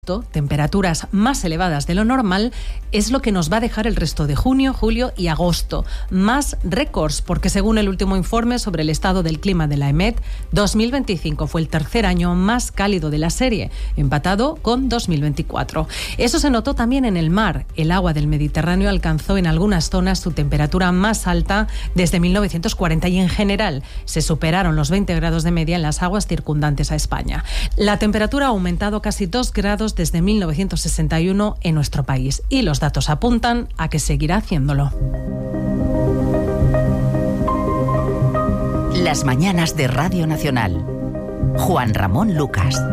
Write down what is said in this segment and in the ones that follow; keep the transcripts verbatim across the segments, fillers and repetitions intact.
temperaturas más elevadas de lo normal, es lo que nos va a dejar el resto de junio, julio y agosto. Más récords, porque según el último informe sobre el estado del clima de la E M E T, dos mil veinticinco fue el tercer año más cálido de la serie, empatado con dos mil veinticuatro. Eso se notó también en el mar. El agua del Mediterráneo alcanzó en algunas zonas su temperatura más alta desde mil novecientos cuarenta y en general se superaron los veinte grados de media en las aguas circundantes a España. La temperatura ha aumentado casi dos grados desde mil novecientos sesenta y uno en nuestro país y los datos apuntan a que seguirá haciéndolo. Las mañanas de Radio Nacional. Juan Ramón Lucas.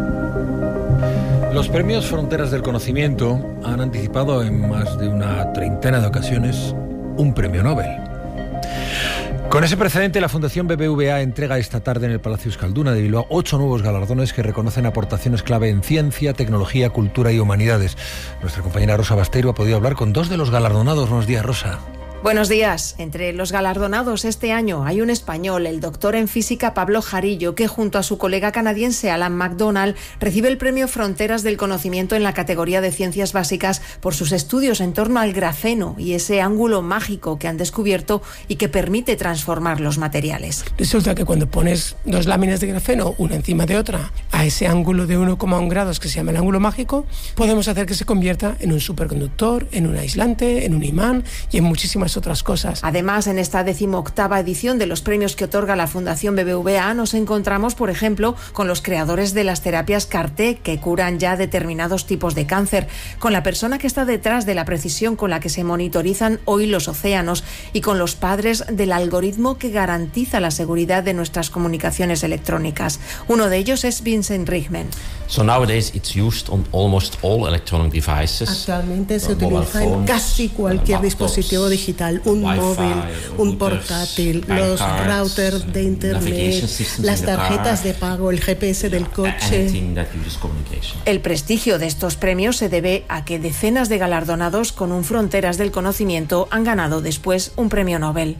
Los premios Fronteras del Conocimiento han anticipado en más de una treintena de ocasiones un premio Nobel. Con ese precedente, la Fundación B B V A entrega esta tarde en el Palacio Euskalduna de Bilbao ocho nuevos galardones que reconocen aportaciones clave en ciencia, tecnología, cultura y humanidades. Nuestra compañera Rosa Basteiro ha podido hablar con dos de los galardonados. Buenos días, Rosa. Buenos días. Entre los galardonados este año hay un español, el doctor en física Pablo Jarillo, que junto a su colega canadiense Alan MacDonald recibe el premio Fronteras del Conocimiento en la categoría de Ciencias Básicas por sus estudios en torno al grafeno y ese ángulo mágico que han descubierto y que permite transformar los materiales. Resulta que cuando pones dos láminas de grafeno, una encima de otra, a ese ángulo de uno coma uno grados que se llama el ángulo mágico, podemos hacer que se convierta en un superconductor, en un aislante, en un imán y en muchísimas otras cosas. Además, en esta decimoctava edición de los premios que otorga la Fundación B B V A nos encontramos, por ejemplo, con los creadores de las terapias CAR-T que curan ya determinados tipos de cáncer, con la persona que está detrás de la precisión con la que se monitorizan hoy los océanos y con los padres del algoritmo que garantiza la seguridad de nuestras comunicaciones electrónicas. Uno de ellos es Vincent Richtman. So nowadays it's used on almost all electronic devices. Actualmente se utiliza en casi cualquier dispositivo digital, un móvil, un portátil, los routers de internet, las tarjetas de pago, el G P S del coche. El prestigio de estos premios se debe a que decenas de galardonados con un Fronteras del Conocimiento han ganado después un premio Nobel.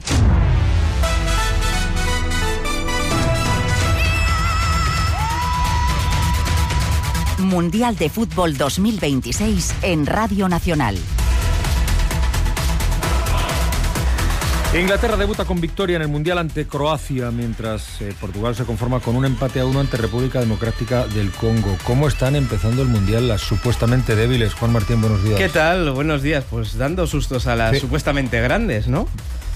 Mundial de Fútbol dos mil veintiséis en Radio Nacional. Inglaterra debuta con victoria en el Mundial ante Croacia, mientras eh, Portugal se conforma con un empate a uno ante República Democrática del Congo. ¿Cómo están empezando el Mundial las supuestamente débiles? Juan Martín, buenos días. ¿Qué tal? Buenos días. Pues dando sustos a las sí. supuestamente grandes, ¿no?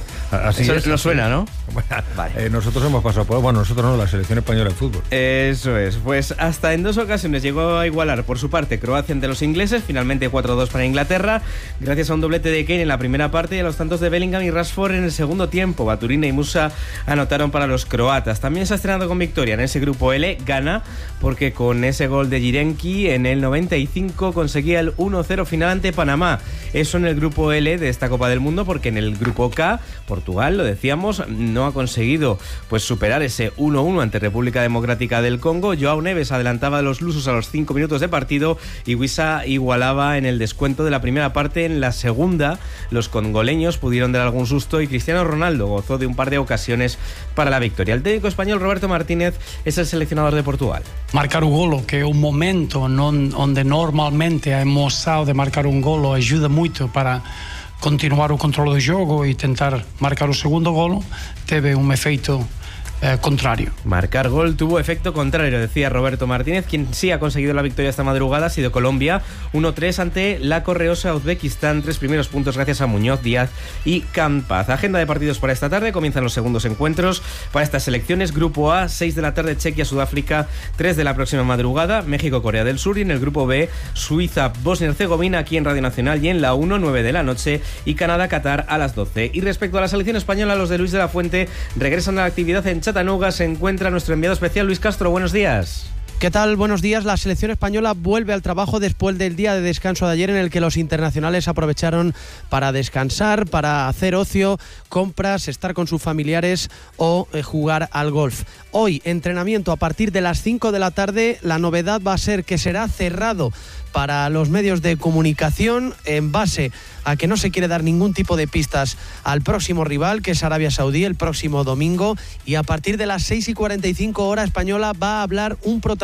Así Eso es. nos suena, ¿no? Bueno, vale. eh, nosotros hemos pasado por... Bueno, nosotros no, la selección española de fútbol. Eso es. Pues hasta en dos ocasiones llegó a igualar por su parte Croacia ante los ingleses, finalmente cuatro dos para Inglaterra, gracias a un doblete de Kane en la primera parte y a los tantos de Bellingham y Rashford en el segundo tiempo. Baturina y Musa anotaron para los croatas. También se ha estrenado con victoria en ese grupo L, gana, porque con ese gol de Jirenki en el noventa y cinco conseguía el uno cero final ante Panamá. Eso en el grupo L de esta Copa del Mundo, porque en el grupo K, Portugal, lo decíamos, no ha conseguido pues superar ese uno uno ante República Democrática del Congo. Joao Neves adelantaba a los lusos a los cinco minutos de partido y Wissa igualaba en el descuento de la primera parte. En la segunda, los congoleños pudieron dar algún susto y Cristiano Ronaldo gozó de un par de ocasiones para la victoria. El técnico español Roberto Martínez es el seleccionador de Portugal. Marcar un golo, que é un momento non, onde normalmente a emoção de marcar un golo ajuda muito para continuar o controle do jogo e tentar marcar o segundo golo, teve un efeito Eh, contrario. Marcar gol tuvo efecto contrario, decía Roberto Martínez. Quien sí ha conseguido la victoria esta madrugada ha sido Colombia, uno tres ante la correosa Uzbekistán, tres primeros puntos gracias a Muñoz, Díaz y Campaz. Agenda de partidos para esta tarde, comienzan los segundos encuentros para estas selecciones. Grupo A, seis de la tarde, Chequia, Sudáfrica, tres de la próxima madrugada, México, Corea del Sur, y en el grupo B, Suiza, Bosnia y Herzegovina, aquí en Radio Nacional, y en la uno, nueve de la noche, y Canadá, Qatar a las doce. Y respecto a la selección española, los de Luis de la Fuente regresan a la actividad en Chattanooga. Se encuentra nuestro enviado especial Luis Castro. Buenos días. ¿Qué tal? Buenos días. La selección española vuelve al trabajo después del día de descanso de ayer, en el que los internacionales aprovecharon para descansar, para hacer ocio, compras, estar con sus familiares o eh, jugar al golf. Hoy, entrenamiento a partir de las cinco de la tarde. La novedad va a ser que será cerrado para los medios de comunicación, en base a que no se quiere dar ningún tipo de pistas al próximo rival, que es Arabia Saudí, el próximo domingo, y a partir de las seis y cuarenta y cinco hora española va a hablar un protagonista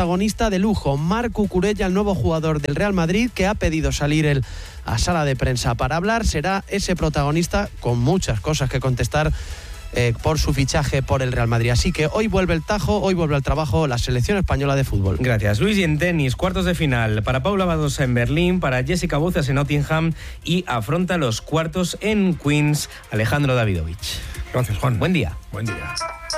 protagonista de lujo, Marc Cucurella, el nuevo jugador del Real Madrid, que ha pedido salir él a sala de prensa para hablar. Será ese protagonista con muchas cosas que contestar Eh, por su fichaje por el Real Madrid. Así que hoy vuelve el tajo, hoy vuelve al trabajo la selección española de fútbol. Gracias, Luis. Y en tenis, cuartos de final para Paula Badosa en Berlín, para Jessica Bucias en Nottingham, y afronta los cuartos en Queens Alejandro Davidovich. Gracias, Juan. Buen día. Buen día.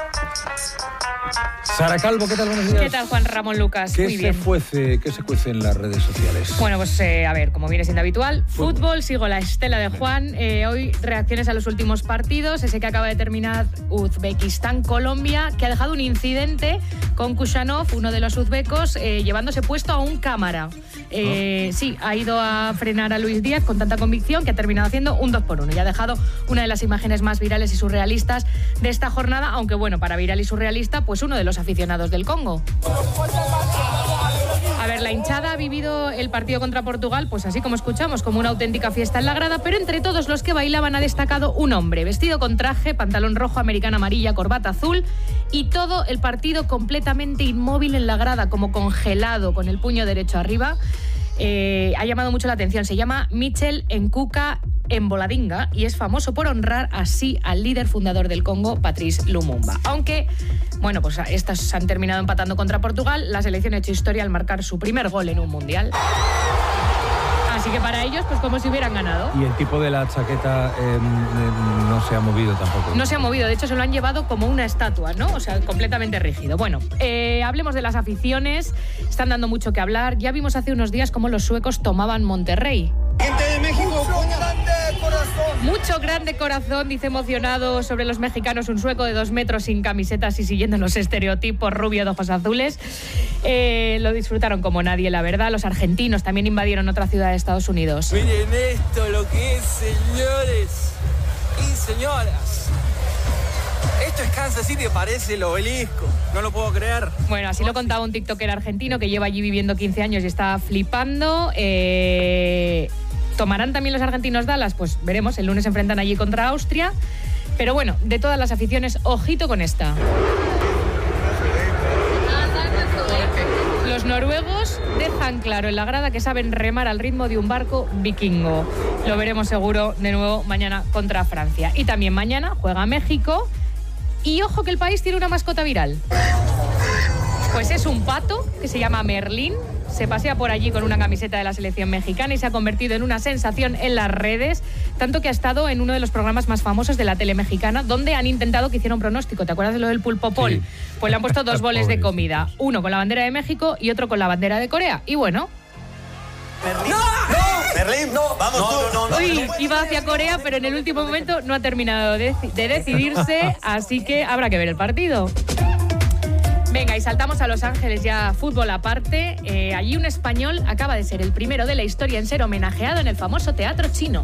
Sara Calvo, ¿qué tal? Buenos días. ¿Qué tal, Juan Ramón Lucas? ¿Qué Muy se bien. Fuece, ¿Qué se cuece en las redes sociales? Bueno, pues eh, a ver, como viene siendo habitual, fútbol, fútbol sigo la estela de Juan. Eh, hoy reacciones a los últimos partidos, ese que acaba de terminar Uzbekistán-Colombia, que ha dejado un incidente con Kushanov, uno de los uzbecos, eh, llevándose puesto a un cámara. Eh, oh. Sí, ha ido a frenar a Luis Díaz con tanta convicción que ha terminado haciendo un dos por uno y ha dejado una de las imágenes más virales y surrealistas de esta jornada, aunque bueno, para viral y surrealista, pues uno de los aficionados del Congo. A ver, la hinchada ha vivido el partido contra Portugal, pues así como escuchamos, como una auténtica fiesta en la grada, pero entre todos los que bailaban ha destacado un hombre, vestido con traje, pantalón rojo, americana amarilla, corbata azul, y todo el partido completamente inmóvil en la grada, como congelado, con el puño derecho arriba. Eh, ha llamado mucho la atención. Se llama Michel Nkuka Emboladinga y es famoso por honrar así al líder fundador del Congo, Patrice Lumumba. Aunque, bueno, pues estas se han terminado empatando contra Portugal, la selección ha hecho historia al marcar su primer gol en un mundial. Así que para ellos, pues como si hubieran ganado. Y el tipo de la chaqueta eh, no se ha movido tampoco. No se ha movido, de hecho se lo han llevado como una estatua, ¿no? O sea, completamente rígido. Bueno, eh, hablemos de las aficiones, están dando mucho que hablar. Ya vimos hace unos días cómo los suecos tomaban Monterrey. Gente de México, mucho grande corazón. Mucho grande corazón, dice emocionado sobre los mexicanos, un sueco de dos metros sin camisetas y siguiendo los estereotipos, rubio de ojos azules. Eh, lo disfrutaron como nadie, la verdad. Los argentinos también invadieron otra ciudad de Estados Unidos. Miren esto, lo que es, señores y señoras. Esto es Kansas City, parece el Obelisco. No lo puedo creer. Bueno, así lo contaba un tiktoker argentino que lleva allí viviendo quince años y está flipando. Eh... ¿Tomarán también los argentinos Dallas? Pues veremos, el lunes se enfrentan allí contra Austria. Pero bueno, de todas las aficiones, ojito con esta. Los noruegos dejan claro en la grada que saben remar al ritmo de un barco vikingo. Lo veremos seguro de nuevo mañana contra Francia. Y también mañana juega México. Y ojo que el país tiene una mascota viral. Pues es un pato que se llama Merlín. Se pasea por allí con una camiseta de la selección mexicana y se ha convertido en una sensación en las redes, tanto que ha estado en uno de los programas más famosos de la tele mexicana, donde han intentado que hiciera un pronóstico. ¿Te acuerdas de lo del pulpo pol? Sí. Pues le han puesto dos boles de comida, uno con la bandera de México y otro con la bandera de Corea. Y bueno... ¡No! ¡No! Merlín, no, vamos no, tú. No, no, Uy, no iba hacia Corea, pero en el último momento no ha terminado de, de decidirse, así que habrá que ver el partido. Venga, y saltamos a Los Ángeles, ya fútbol aparte. Eh, allí un español acaba de ser el primero de la historia en ser homenajeado en el famoso teatro chino.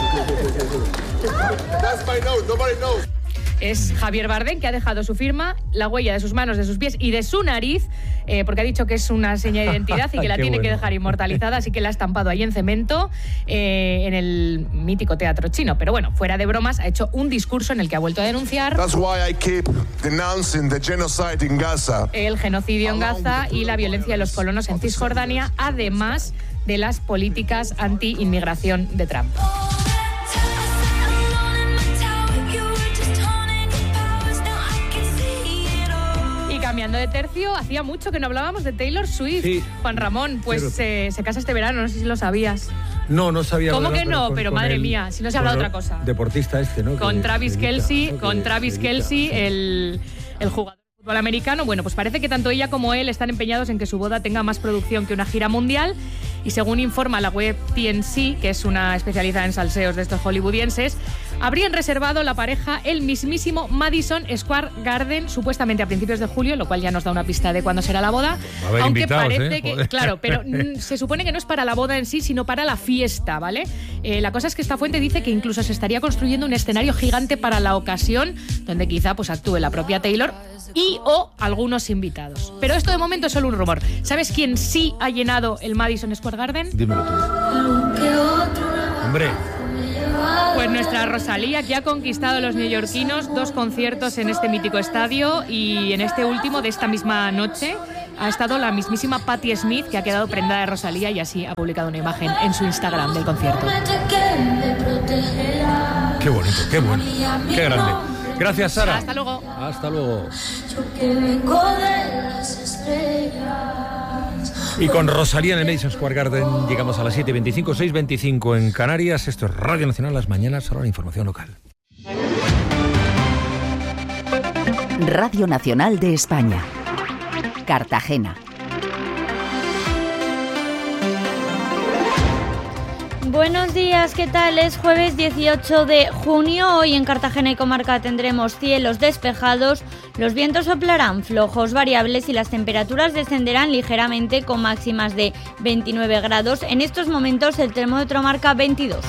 Es Javier Bardem, que ha dejado su firma, la huella de sus manos, de sus pies y de su nariz, eh, porque ha dicho que es una seña de identidad y que la tiene bueno. que dejar inmortalizada, así que la ha estampado ahí en cemento eh, en el mítico teatro chino. Pero bueno, fuera de bromas, ha hecho un discurso en el que ha vuelto a denunciar That's why I keep denouncing the genocide in Gaza. el genocidio en Gaza y la violencia de los colonos en Cisjordania, además de las políticas anti-inmigración de Trump. Cambiando de tercio, hacía mucho que no hablábamos de Taylor Swift. Sí. Juan Ramón, pues eh, se casa este verano, no sé si lo sabías. No, no sabía. ¿Cómo verdad, que no? Pero, con, pero con madre el, mía, si no se habla de otra cosa. Deportista este, ¿no? Con que, Travis que Kelce, ¿no? con que, Travis que Kelce, el, el jugador de fútbol americano. Bueno, pues parece que tanto ella como él están empeñados en que su boda tenga más producción que una gira mundial. Y según informa la web T N C, que es una especializada en salseos de estos hollywoodienses, habrían reservado la pareja el mismísimo Madison Square Garden, supuestamente a principios de julio, lo cual ya nos da una pista de cuándo será la boda. Aunque parece ¿eh? que, Joder. claro, pero se supone que no es para la boda en sí, sino para la fiesta, ¿vale? Eh, la cosa es que esta fuente dice que incluso se estaría construyendo un escenario gigante para la ocasión, donde quizá pues actúe la propia Taylor y o algunos invitados. Pero esto de momento es solo un rumor. ¿Sabes quién sí ha llenado el Madison Square Garden? Dímelo tú. Hombre. Pues nuestra Rosalía, que ha conquistado a los neoyorquinos dos conciertos en este mítico estadio y en este último de esta misma noche ha estado la mismísima Patti Smith, que ha quedado prendada de Rosalía y así ha publicado una imagen en su Instagram del concierto. Qué bonito, qué bueno, qué grande. Gracias, Sara. Hasta luego. Hasta luego. Y con Rosalía en el Madison Square Garden llegamos a las siete y veinticinco, seis y veinticinco en Canarias. Esto es Radio Nacional, las mañanas, ahora la información local. Radio Nacional de España. Cartagena. Buenos días, ¿qué tal? Es jueves dieciocho de junio. Hoy en Cartagena y comarca tendremos cielos despejados, los vientos soplarán flojos variables y las temperaturas descenderán ligeramente con máximas de veintinueve grados. En estos momentos el termómetro marca veintidós.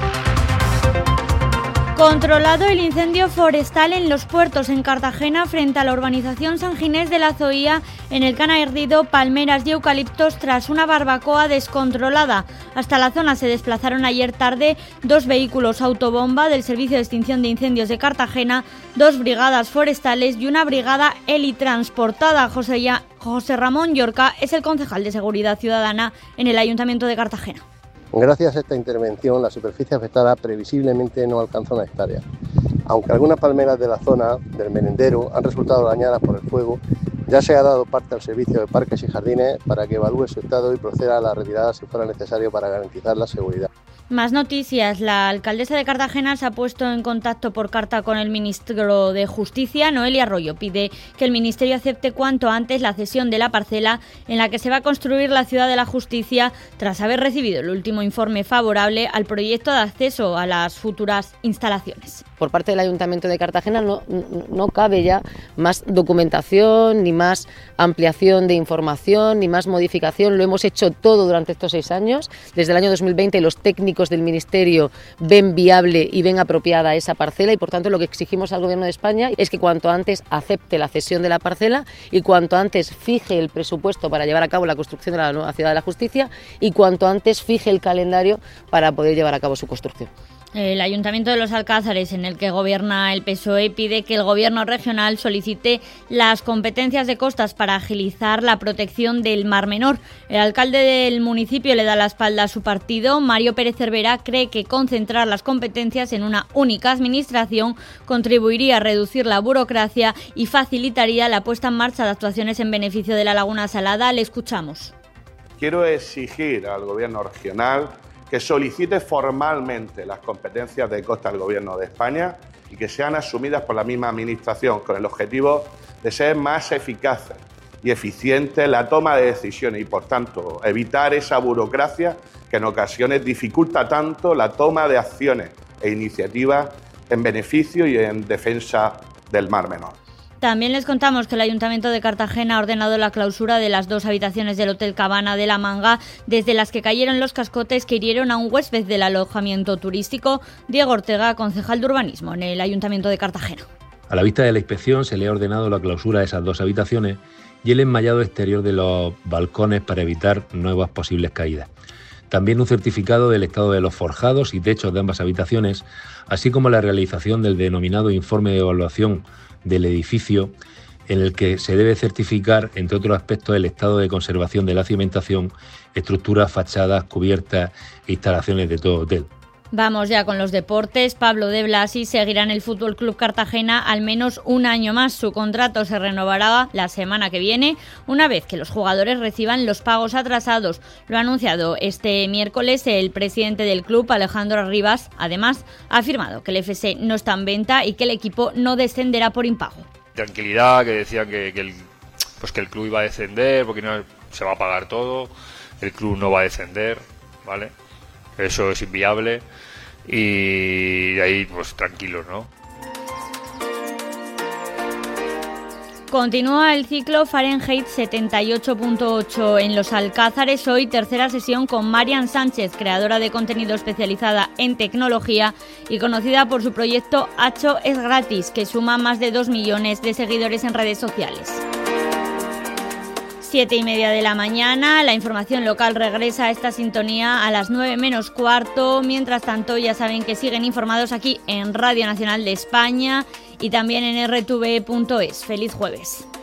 Controlado el incendio forestal en los puertos en Cartagena frente a la urbanización San Ginés de la Zoía, en el que han ardido palmeras y eucaliptos tras una barbacoa descontrolada. Hasta la zona se desplazaron ayer tarde dos vehículos autobomba del Servicio de Extinción de Incendios de Cartagena, dos brigadas forestales y una brigada helitransportada. José, ya, José Ramón Llorca es el concejal de Seguridad Ciudadana en el Ayuntamiento de Cartagena. Gracias a esta intervención, la superficie afectada previsiblemente no alcanza una hectárea, aunque algunas palmeras de la zona del merendero han resultado dañadas por el fuego. Ya se ha dado parte al Servicio de Parques y Jardines para que evalúe su estado y proceda a la retirada si fuera necesario para garantizar la seguridad. Más noticias. La alcaldesa de Cartagena se ha puesto en contacto por carta con el ministro de Justicia, Noelia Arroyo. Pide que el ministerio acepte cuanto antes la cesión de la parcela en la que se va a construir la Ciudad de la Justicia, tras haber recibido el último informe favorable al proyecto de acceso a las futuras instalaciones. Por parte del Ayuntamiento de Cartagena no, no, no cabe ya más documentación, ni más ampliación de información, ni más modificación. Lo hemos hecho todo durante estos seis años. Desde el año dos mil veinte los técnicos del Ministerio ven viable y ven apropiada esa parcela y, por tanto, lo que exigimos al Gobierno de España es que cuanto antes acepte la cesión de la parcela y cuanto antes fije el presupuesto para llevar a cabo la construcción de la nueva Ciudad de la Justicia y cuanto antes fije el calendario para poder llevar a cabo su construcción. El Ayuntamiento de Los Alcázares, en el que gobierna el P S O E, pide que el Gobierno regional solicite las competencias de costas para agilizar la protección del Mar Menor. El alcalde del municipio le da la espalda a su partido. Mario Pérez Cervera cree que concentrar las competencias en una única administración contribuiría a reducir la burocracia y facilitaría la puesta en marcha de actuaciones en beneficio de la Laguna Salada. Le escuchamos. Quiero exigir al Gobierno regional que solicite formalmente las competencias de costa al Gobierno de España y que sean asumidas por la misma Administración con el objetivo de ser más eficaces y eficientes en la toma de decisiones y, por tanto, evitar esa burocracia que en ocasiones dificulta tanto la toma de acciones e iniciativas en beneficio y en defensa del Mar Menor. También les contamos que el Ayuntamiento de Cartagena ha ordenado la clausura de las dos habitaciones del Hotel Cabana de la Manga, desde las que cayeron los cascotes que hirieron a un huésped del alojamiento turístico. Diego Ortega, concejal de urbanismo en el Ayuntamiento de Cartagena. A la vista de la inspección se le ha ordenado la clausura de esas dos habitaciones y el enmallado exterior de los balcones para evitar nuevas posibles caídas. También un certificado del estado de los forjados y techos de ambas habitaciones, así como la realización del denominado informe de evaluación del edificio, en el que se debe certificar, entre otros aspectos, el estado de conservación de la cimentación, estructuras, fachadas, cubiertas e instalaciones de todo hotel. Vamos ya con los deportes. Pablo de Blasi seguirá en el Fútbol Club Cartagena al menos un año más. Su contrato se renovará la semana que viene, una vez que los jugadores reciban los pagos atrasados. Lo ha anunciado este miércoles el presidente del club, Alejandro Rivas. Además, ha afirmado que el F C no está en venta y que el equipo no descenderá por impago. Tranquilidad, que decían que, que, el, pues que el club iba a descender porque no se va a pagar todo. El club no va a descender, ¿vale? Eso es inviable y de ahí pues tranquilos, ¿no? Continúa el ciclo Fahrenheit setenta y ocho punto ocho en Los Alcázares. Hoy tercera sesión con Marian Sánchez, creadora de contenido especializada en tecnología y conocida por su proyecto Hacho es gratis, que suma más de dos millones de seguidores en redes sociales. Siete y media de la mañana, la información local regresa a esta sintonía a las nueve menos cuarto. Mientras tanto, ya saben que siguen informados aquí en Radio Nacional de España y también en erre te ve punto es. ¡Feliz jueves!